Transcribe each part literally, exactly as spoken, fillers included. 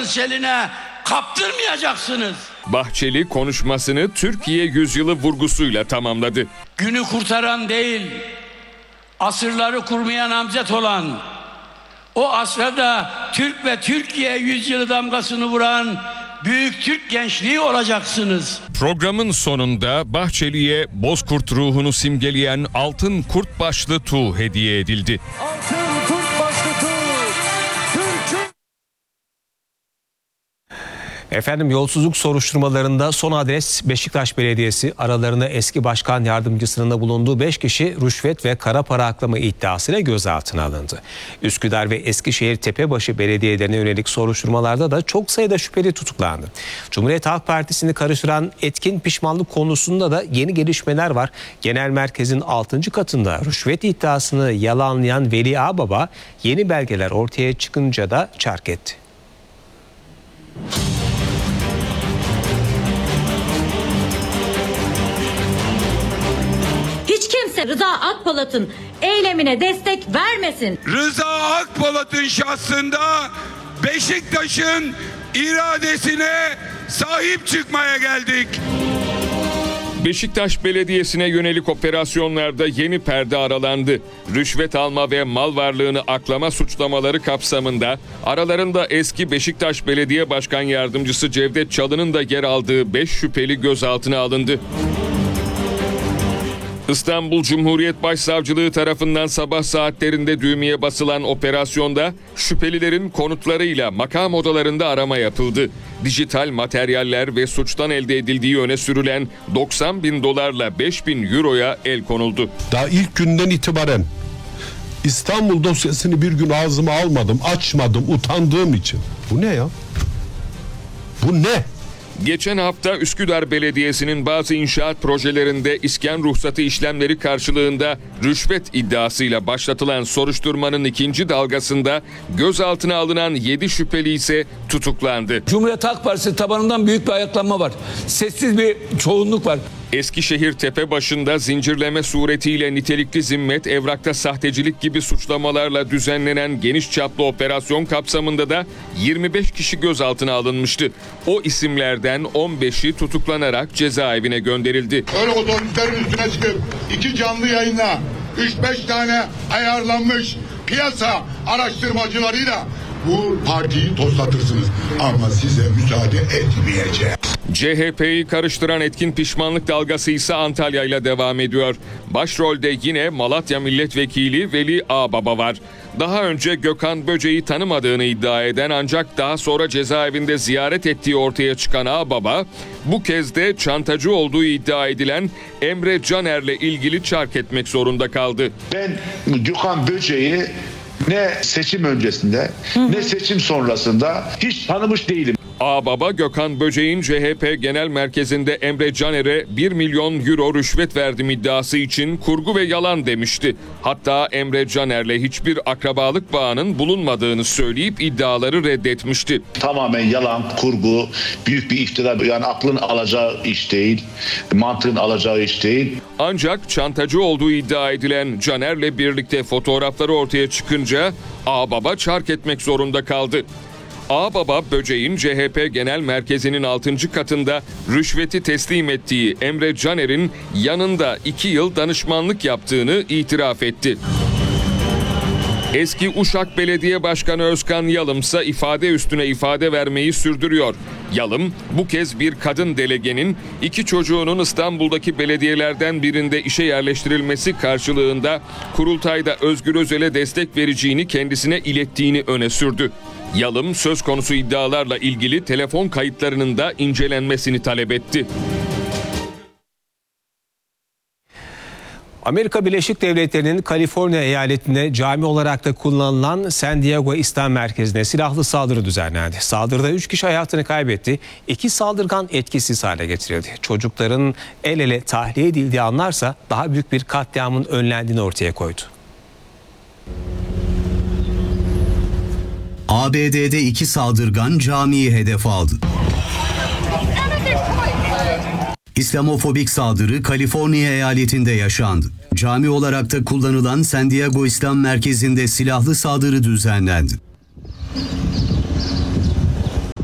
karın seline kaptırmayacaksınız. Bahçeli konuşmasını Türkiye yüzyılı vurgusuyla tamamladı. Günü kurtaran değil, asırları kurmaya namzet olan, o asırda Türk ve Türkiye yüzyılı damgasını vuran büyük Türk gençliği olacaksınız. Programın sonunda Bahçeli'ye Bozkurt ruhunu simgeleyen altın kurt başlı tuğ hediye edildi. Altın kurt başlı tuğ. Türk'ün... Efendim, yolsuzluk soruşturmalarında son adres Beşiktaş Belediyesi. Aralarında eski başkan yardımcısının da bulunduğu beş kişi rüşvet ve kara para aklama iddiasıyla gözaltına alındı. Üsküdar ve Eskişehir Tepebaşı belediyelerine yönelik soruşturmalarda da çok sayıda şüpheli tutuklandı. Cumhuriyet Halk Partisi'ni karıştıran etkin pişmanlık konusunda da yeni gelişmeler var. Genel merkezin altıncı katında rüşvet iddiasını yalanlayan Veli Ağbaba yeni belgeler ortaya çıkınca da çark etti. Hiç kimse Rıza Akpolat'ın eylemine destek vermesin. Rıza Akpolat'ın şahsında Beşiktaş'ın iradesine sahip çıkmaya geldik. Beşiktaş Belediyesi'ne yönelik operasyonlarda yeni perde aralandı. Rüşvet alma ve mal varlığını aklama suçlamaları kapsamında aralarında eski Beşiktaş Belediye Başkan Yardımcısı Cevdet Çalık'ın da yer aldığı beş şüpheli gözaltına alındı. İstanbul Cumhuriyet Başsavcılığı tarafından sabah saatlerinde düğmeye basılan operasyonda şüphelilerin konutlarıyla makam odalarında arama yapıldı. Dijital materyaller ve suçtan elde edildiği öne sürülen doksan bin dolarla beş bin euroya el konuldu. Daha ilk günden itibaren İstanbul dosyasını bir gün ağzıma almadım, açmadım, utandığım için. Bu ne ya? Bu ne? Geçen hafta Üsküdar Belediyesi'nin bazı inşaat projelerinde iskan ruhsatı işlemleri karşılığında rüşvet iddiasıyla başlatılan soruşturmanın ikinci dalgasında gözaltına alınan yedi şüpheli ise tutuklandı. Cumhuriyet Halk Partisi tabanından büyük bir ayaklanma var. Sessiz bir çoğunluk var. Eskişehir Tepebaşı'nda zincirleme suretiyle nitelikli zimmet, evrakta sahtecilik gibi suçlamalarla düzenlenen geniş çaplı operasyon kapsamında da yirmi beş kişi gözaltına alınmıştı. O isimlerden on beşi tutuklanarak cezaevine gönderildi. Öyle otobüslerin üstüne çıkıp iki canlı yayınla üç beş tane ayarlanmış piyasa araştırmacılarıyla bu partiyi toslatırsınız. Ama size müsaade etmeyeceğim. C H P'yi karıştıran etkin pişmanlık dalgası ise Antalya ile devam ediyor. Başrolde yine Malatya Milletvekili Veli Ağbaba var. Daha önce Gökhan Böce'yi tanımadığını iddia eden ancak daha sonra cezaevinde ziyaret ettiği ortaya çıkan Ağbaba, bu kez de çantacı olduğu iddia edilen Emre Caner'le ilgili çark etmek zorunda kaldı. Ben Gökhan Böce'yi ne seçim öncesinde ne seçim sonrasında hiç tanımış değilim. Ağbaba, Gökhan Böceğin C H P Genel Merkezi'nde Emre Caner'e bir milyon euro rüşvet verdim iddiası için kurgu ve yalan demişti. Hatta Emre Caner'le hiçbir akrabalık bağının bulunmadığını söyleyip iddiaları reddetmişti. Tamamen yalan, kurgu, büyük bir iftira, yani aklın alacağı iş değil, mantığın alacağı iş değil. Ancak çantacı olduğu iddia edilen Caner'le birlikte fotoğrafları ortaya çıkınca Ağbaba çark etmek zorunda kaldı. Ağbaba, Böceğin C H P Genel Merkezi'nin altıncı katında rüşveti teslim ettiği Emre Caner'in yanında iki yıl danışmanlık yaptığını itiraf etti. Eski Uşak Belediye Başkanı Özkan Yalım ise ifade üstüne ifade vermeyi sürdürüyor. Yalım, bu kez bir kadın delegenin iki çocuğunun İstanbul'daki belediyelerden birinde işe yerleştirilmesi karşılığında kurultayda Özgür Özel'e destek vereceğini kendisine ilettiğini öne sürdü. Yalım, söz konusu iddialarla ilgili telefon kayıtlarının da incelenmesini talep etti. Amerika Birleşik Devletleri'nin Kaliforniya eyaletinde cami olarak da kullanılan San Diego İslam Merkezi'ne silahlı saldırı düzenlendi. Saldırıda üç kişi hayatını kaybetti. İki saldırgan etkisiz hale getirildi. Çocukların el ele tahliye edildiği anlarsa daha büyük bir katliamın önlendiğini ortaya koydu. A B D'de iki saldırgan camiyi hedef aldı. İslamofobik saldırı Kaliforniya eyaletinde yaşandı. Cami olarak da kullanılan San Diego İslam Merkezi'nde silahlı saldırı düzenlendi.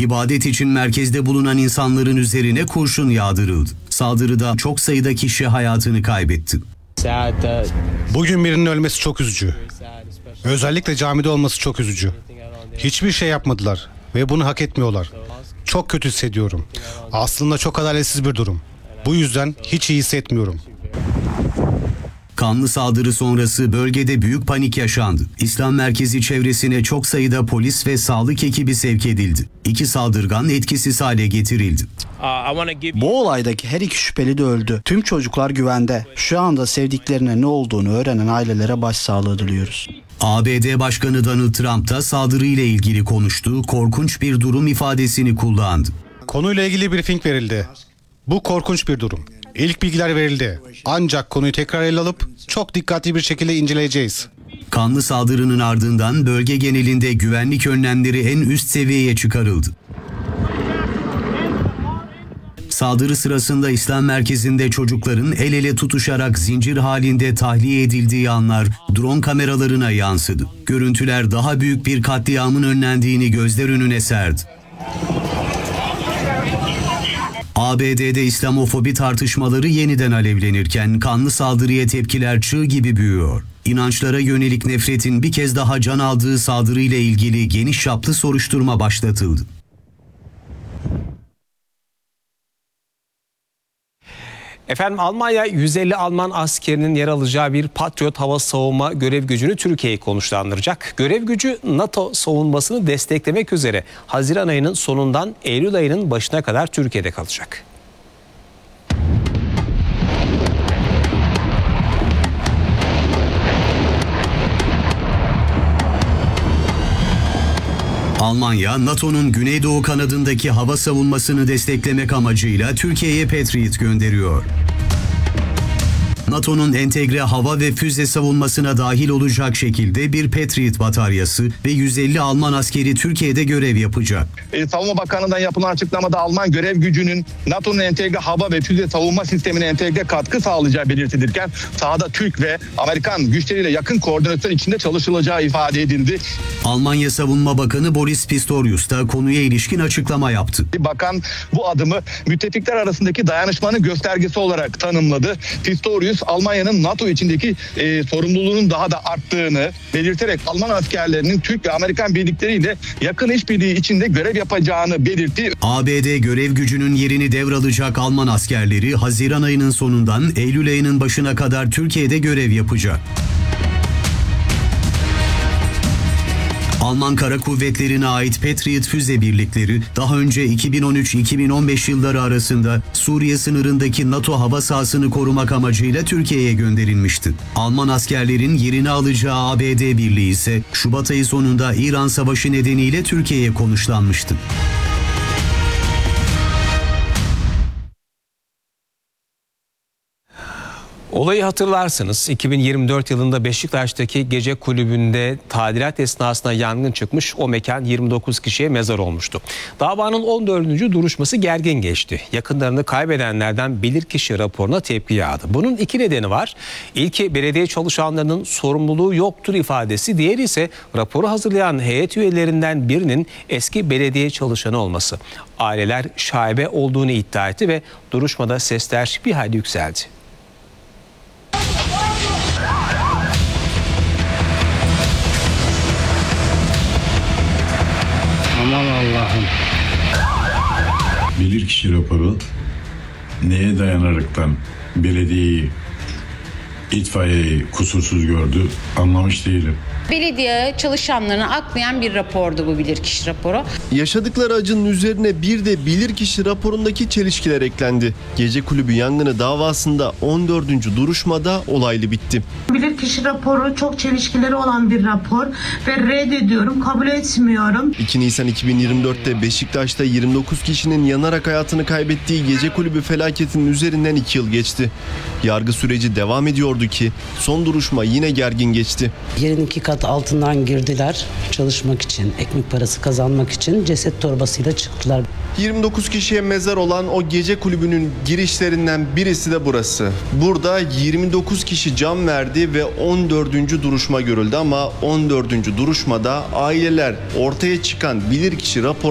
İbadet için merkezde bulunan insanların üzerine kurşun yağdırıldı. Saldırıda çok sayıda kişi hayatını kaybetti. Bugün birinin ölmesi çok üzücü. Özellikle camide olması çok üzücü. Hiçbir şey yapmadılar ve bunu hak etmiyorlar. Çok kötü hissediyorum. Aslında çok adaletsiz bir durum. Bu yüzden hiç iyi hissetmiyorum. Kanlı saldırı sonrası bölgede büyük panik yaşandı. İslam merkezi çevresine çok sayıda polis ve sağlık ekibi sevk edildi. İki saldırgan etkisiz hale getirildi. Bu olaydaki her iki şüpheli de öldü. Tüm çocuklar güvende. Şu anda sevdiklerine ne olduğunu öğrenen ailelere başsağlığı diliyoruz. A B D Başkanı Donald Trump da saldırıyla ilgili konuştu, korkunç bir durum ifadesini kullandı. Konuyla ilgili briefing verildi. Bu korkunç bir durum. İlk bilgiler verildi. Ancak konuyu tekrar ele alıp çok dikkatli bir şekilde inceleyeceğiz. Kanlı saldırının ardından bölge genelinde güvenlik önlemleri en üst seviyeye çıkarıldı. Saldırı sırasında İslam merkezinde çocukların el ele tutuşarak zincir halinde tahliye edildiği anlar drone kameralarına yansıdı. Görüntüler daha büyük bir katliamın önlendiğini gözler önüne serdi. A B D'de İslamofobi tartışmaları yeniden alevlenirken kanlı saldırıya tepkiler çığ gibi büyüyor. İnançlara yönelik nefretin bir kez daha can aldığı saldırıyla ilgili geniş çaplı soruşturma başlatıldı. Efendim Almanya yüz elli Alman askerinin yer alacağı bir Patriot hava savunma görev gücünü Türkiye'yi konuşlandıracak. Görev gücü NATO savunmasını desteklemek üzere Haziran ayının sonundan Eylül ayının başına kadar Türkiye'de kalacak. Almanya, NATO'nun Güneydoğu kanadındaki hava savunmasını desteklemek amacıyla Türkiye'ye Patriot gönderiyor. NATO'nun entegre hava ve füze savunmasına dahil olacak şekilde bir Patriot bataryası ve yüz elli Alman askeri Türkiye'de görev yapacak. E, Savunma Bakanlığı'ndan yapılan açıklamada Alman görev gücünün NATO'nun entegre hava ve füze savunma sistemine entegre katkı sağlayacağı belirtilirken sahada Türk ve Amerikan güçleriyle yakın koordinasyon içinde çalışılacağı ifade edildi. Almanya Savunma Bakanı Boris Pistorius da konuya ilişkin açıklama yaptı. Bakan bu adımı müttefikler arasındaki dayanışmanın göstergesi olarak tanımladı. Pistorius Almanya'nın NATO içindeki e, sorumluluğunun daha da arttığını belirterek Alman askerlerinin Türk ve Amerikan birlikleriyle yakın işbirliği içinde görev yapacağını belirtti. A B D görev gücünün yerini devralacak Alman askerleri Haziran ayının sonundan Eylül ayının başına kadar Türkiye'de görev yapacak. Alman Kara Kuvvetleri'ne ait Patriot füze birlikleri daha önce iki bin on üç iki bin on beş yılları arasında Suriye sınırındaki NATO hava sahasını korumak amacıyla Türkiye'ye gönderilmişti. Alman askerlerin yerini alacağı A B D birliği ise Şubat ayı sonunda İran Savaşı nedeniyle Türkiye'ye konuşlanmıştı. Olayı hatırlarsınız. iki bin yirmi dört yılında Beşiktaş'taki gece kulübünde tadilat esnasında yangın çıkmış. O mekan yirmi dokuz kişiye mezar olmuştu. Davanın on dördüncü duruşması gergin geçti. Yakınlarını kaybedenlerden bilirkişi raporuna tepki yağdı. Bunun iki nedeni var. İlki belediye çalışanlarının sorumluluğu yoktur ifadesi. Diğeri ise raporu hazırlayan heyet üyelerinden birinin eski belediye çalışanı olması. Aileler şaibe olduğunu iddia etti ve duruşmada sesler bir hayli yükseldi. Aman Allah'ım. Bilirkişi raporu neye dayanaraktan belediyeyi, itfaiyeyi kusursuz gördü anlamış değilim. Belediye çalışanlarını aklayan bir rapordu bu bilirkişi raporu. Yaşadıkları acının üzerine bir de bilirkişi raporundaki çelişkiler eklendi. Gece kulübü yangını davasında on dördüncü duruşmada olaylı bitti. Bilirkişi raporu çok çelişkileri olan bir rapor ve reddediyorum, kabul etmiyorum. iki Nisan iki bin yirmi dörtte Beşiktaş'ta yirmi dokuz kişinin yanarak hayatını kaybettiği gece kulübü felaketinin üzerinden iki yıl geçti. Yargı süreci devam ediyordu ki son duruşma yine gergin geçti. Yerin iki kat altından girdiler çalışmak için, ekmek parası kazanmak için ceset torbasıyla çıktılar. yirmi dokuz kişiye mezar olan o gece kulübünün girişlerinden birisi de burası. Burada yirmi dokuz kişi can verdi ve on dördüncü duruşma görüldü ama on dördüncü duruşmada aileler ortaya çıkan bilirkişi raporu